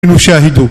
نشاهد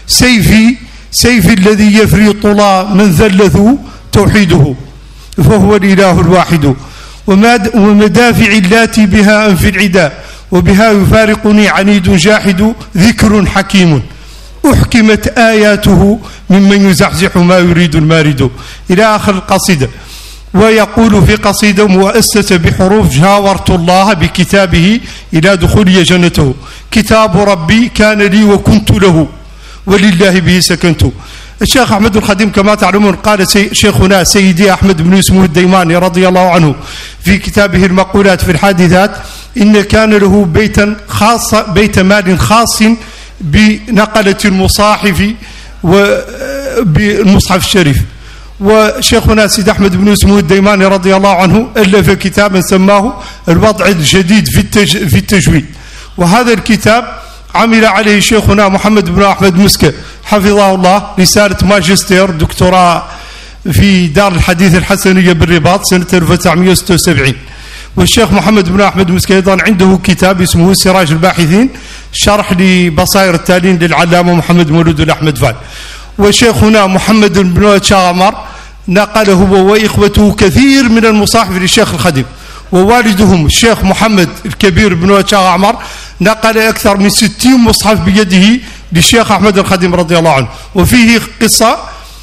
سيفي الذي يفري طلا من ذلذ توحيده فهو الإله الواحد ومدافع اللاتي بها أنفي العداء وبها يفارقني عنيد جاحد ذكر حكيم أحكمت آياته ممن يزحزح ما يريد المارد إلى آخر القصيدة. ويقول في قصيدة مؤسس بحروف جاورت الله بكتابه إلى دخولي جنته كتاب ربي كان لي وكنت له ولله به سكنت. الشيخ أحمد الخديم كما تعلمون قال شيخنا سيدي أحمد بن يوسف الديماني رضي الله عنه في كتابه المقولات في الحادثات إن كان له بيتا خاص بيت مال خاص بنقلة المصاحف وبالمصحف الشريف. وشيخنا سيد أحمد بن يوسف الديماني رضي الله عنه ألف كتابا سماه الوضع الجديد في التجويد، وهذا الكتاب عمل عليه شيخنا محمد بن أحمد مسكة حفظه الله رسالة ماجستير دكتوراه في دار الحديث الحسنية بالرباط سنة 1976. والشيخ محمد بن أحمد مسكة أيضا عنده كتاب اسمه سراج الباحثين شرح لبصائر التالين للعلامة محمد مولود الأحمد فال. وشيخنا محمد بن شامر نقله هو وإخوته كثير من المصاحف للشيخ الخديم، ووالدهم الشيخ محمد الكبير بن شامر نقل أكثر من 60 مصحف بيده للشيخ أحمد الخديم رضي الله عنه. وفيه قصة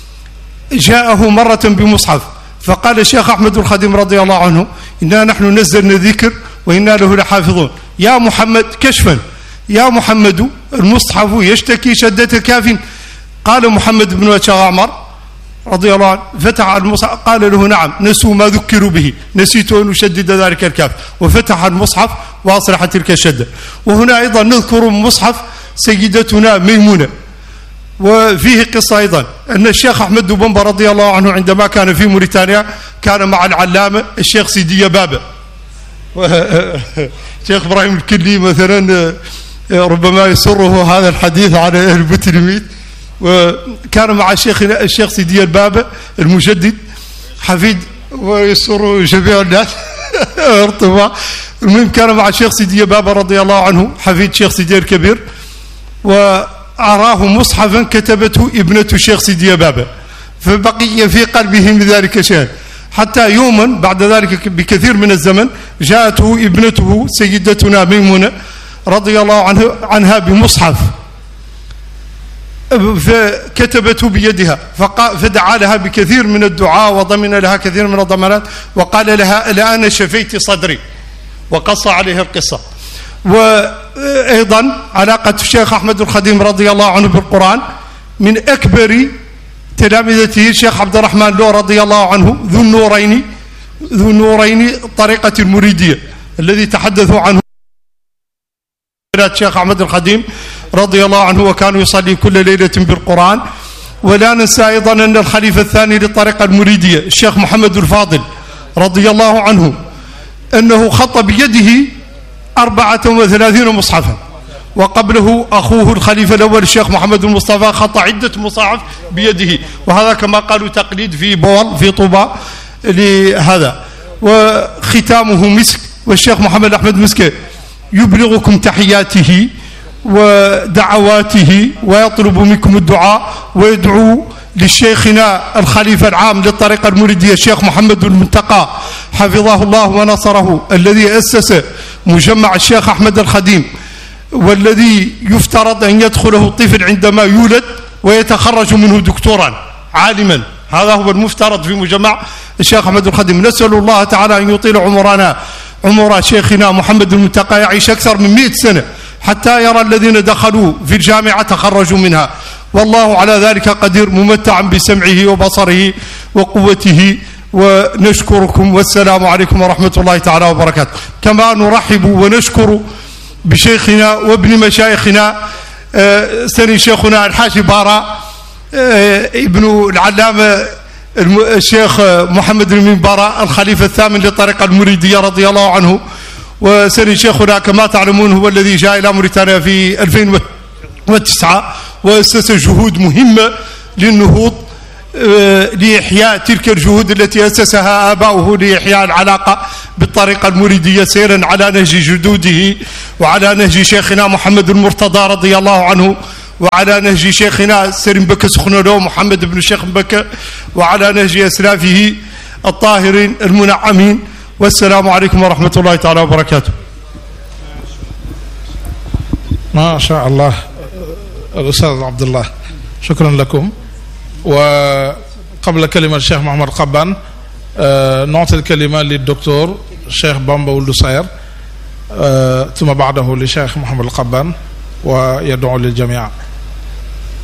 جاءه مرة بمصحف فقال الشيخ أحمد الخديم رضي الله عنه إنا نحن نزلنا الذكر وإنا له لحافظون يا محمد كشفا يا محمد المصحف يشتكي شدة كاف. قال محمد بن شامر رضي الله عنه فتح المصحف قال له نعم نسوا ما ذكروا به نسيت أن أشدد ذلك الكاف، وفتح المصحف وأصلح تلك الشدة. وهنا أيضا نذكر مصحف سيدتنا ميمونة، وفيه قصة أيضا أن الشيخ أحمد بومبا رضي الله عنه عندما كان في موريتانيا كان مع العلامة الشيخ سيدي بابا الشيخ إبراهيم الكلي مثلا ربما يسره هذا الحديث على أهل بوتلميت، وكان مع الشيخ سيدي البابا المجدد حفيد ويسر جميع الناس ارتباط. المهم كان مع الشيخ سيدي بابا رضي الله عنه حفيد الشيخ سيدي الكبير، وأراه مصحفا كتبته ابنة الشيخ سيدي بابا فبقي في قلبه من ذلك شيء، حتى يوما بعد ذلك بكثير من الزمن جاءته ابنته سيدتنا ميمونة رضي الله عنها بمصحف فكتبته بيدها فدعا لها بكثير من الدعاء وضمن لها كثير من الضمانات وقال لها الآن شفيت صدري وقص عليها القصة. وأيضا علاقة الشيخ أحمد الخديم رضي الله عنه بالقرآن من أكبر تلامذته الشيخ عبد الرحمن لو رضي الله عنه ذو النورين الطريقة المريدية الذي تحدثوا عنه الشيخ أحمد الخديم رضي الله عنه وكانوا يصلي كل ليلة بالقرآن. ولا ننسى أيضا أن الخليفة الثاني للطريقة المريدية الشيخ محمد الفاضل رضي الله عنه أنه خط بيده 34 مصحفا، وقبله أخوه الخليفة الأول الشيخ محمد المصطفى خط عدة مصاحف بيده، وهذا كما قالوا تقليد في بول في طوبى لهذا. وختامه مسك، والشيخ محمد أحمد مسكة يبلغكم تحياته ودعواته ويطلب منكم الدعاء ويدعو للشيخنا الخليفة العام للطريقة المريدية الشيخ محمد المنتقى حفظه الله ونصره الذي أسس مجمع الشيخ أحمد الخديم، والذي يفترض أن يدخله الطفل عندما يولد ويتخرج منه دكتورا عالما، هذا هو المفترض في مجمع الشيخ أحمد الخديم. نسأل الله تعالى أن يطيل عمر شيخنا محمد المنتقى يعيش أكثر من 100 سنة حتى يرى الذين دخلوا في الجامعة تخرجوا منها، والله على ذلك قدير ممتع بسمعه وبصره وقوته. ونشكركم والسلام عليكم ورحمة الله تعالى وبركاته. كما نرحب ونشكر بشيخنا وابن مشايخنا سني شيخنا الحاج بارا ابن العلامة الشيخ محمد بن بارا الخليفة الثامن للطريقة المريدية رضي الله عنه. وسني شيخنا كما تعلمون هو الذي جاء إلى موريتانيا في 2009 وأسس جهود مهمة للنهوض لإحياء تلك الجهود التي أسسها آباؤه لإحياء العلاقة بالطريقة المريدية سيرا على نهج جدوده وعلى نهج شيخنا محمد المرتضى رضي الله عنه وعلى نهج شيخنا سرين بك سخنرو محمد بن الشيخ بك وعلى نهج أسلافه الطاهرين المنعمين. والسلام عليكم ورحمة الله تعالى وبركاته. ما شاء الله الأستاذ عبد الله، شكرا لكم. وقبل كلمة الشيخ محمد قبان نعطي الكلمة للدكتور الشيخ بامبا ولد صاير، ثم بعده للشيخ محمد القبان ويدعو للجميع.